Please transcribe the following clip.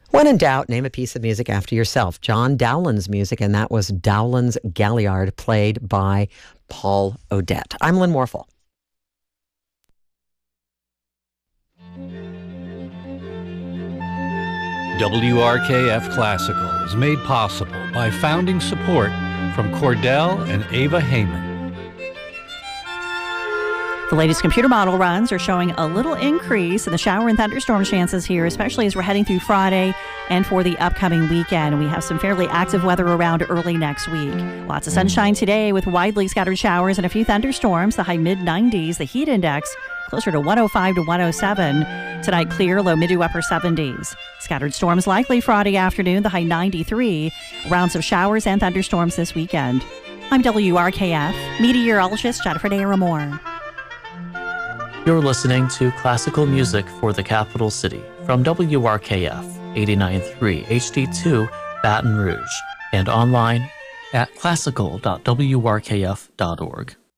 When in doubt, name a piece of music after yourself. John Dowland's music, and that was Dowland's Galliard, played by Paul Odette. I'm Lynn Morphel. WRKF Classical is made possible by founding support from Cordell and Ava Heyman. The latest computer model runs are showing a little increase in the shower and thunderstorm chances here, especially as we're heading through Friday and for the upcoming weekend. We have some fairly active weather around early next week. Lots of sunshine today with widely scattered showers and a few thunderstorms. The high mid-90s, the heat index closer to 105 to 107. Tonight, clear, low mid to upper 70s. Scattered storms likely Friday afternoon, the high 93. Rounds of showers and thunderstorms this weekend. I'm WRKF meteorologist Jennifer Daramore. You're listening to classical music for the capital city from WRKF 89.3 HD2 Baton Rouge and online at classical.wrkf.org.